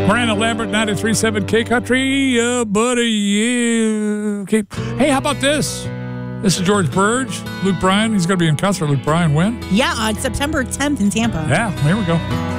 Miranda Lambert, 93.7 K Country. Yeah, buddy, yeah. Okay. Hey, how about this? This is George Burge, Luke Bryan. He's going to be in concert. Luke Bryan, when? Yeah, on September 10th in Tampa. Yeah, here we go.